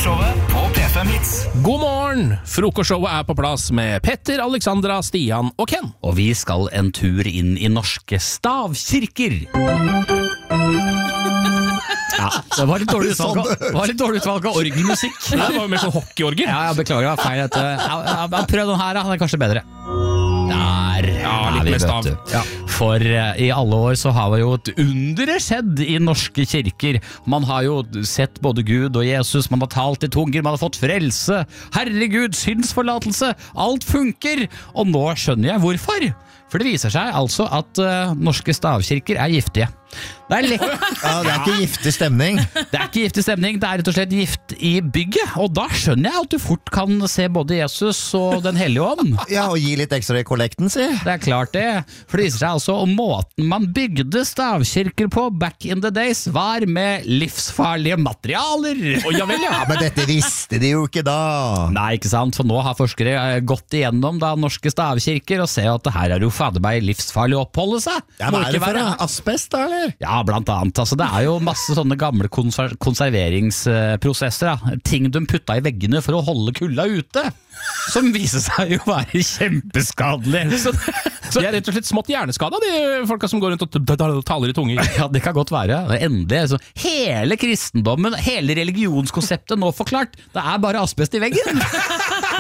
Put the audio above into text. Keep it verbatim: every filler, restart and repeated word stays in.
Frokostshowet på P fem Hits. God morgen! Frokostshowet er på plass med Petter, Alexandra, Stian og Ken. Og vi skal en tur inn i norske stavkirker. Ja, det var litt dårlig utvalg av, det var litt dårlig utvalg av orgelmusikk. Det var jo mer sånn hockeyorger. Ja, jeg beklager, det var feil. Dette. Ja, ja, prøv den her, da. Det er kanskje bedre. Der Ja, litt er vi, med stav. vet du. Ja. For uh, i alle år så har vi jo et undere skjedd i norske kirker. Man har jo sett både Gud og Jesus, man har talt i tunger, man har fått frelse. Herregud, synsforlatelse, alt funker. Og nå skjønner jeg hvorfor. For det viser seg altså at uh, norske stavkirker er giftige. Det er, lett. Ja, det er ikke giftig stemning. Det er ikke giftig stemning, det er rett og slett gift i bygget. Og da skjønner jeg at du fort kan se både Jesus og Den hellige ånd. Ja, og gi litt ekstra i kollekten, si. Det er klart det, for det viser seg altså om måten man bygde stavkirker på back in the days var med livsfarlige materialer. Og ja vel, ja. Ja, men dette visste de jo ikke da. Nei, ikke sant, for nå har forskere eh, gått igjennom da norske stavkirker og ser at det her er jo fader meg livsfarlig å oppholde seg. Ja, Må hva er ikke det for være. da? Asbest da, eller? Ja, blant annet. Altså, det er jo masse sånne gamle konser konserveringsprosesser, da. Ting de putta i veggene for å holde kulda ute, som viser seg jo være kjempeskadelig. Så, så de er rett og slett smått hjerneskada, de folka som går rundt og t- t- taler i tunger. Ja, det kan godt være. Endelig, altså, hele kristendommen, hele religionskonseptet nå forklart. Det er bare asbest i veggen.